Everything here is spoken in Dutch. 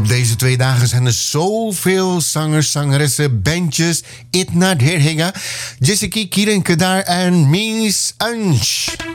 Op deze 2 dagen zijn er zoveel zangers, zangeressen, bandjes. Itna Dherhinga, Jessica Kiren Kedar en Miss Ansh.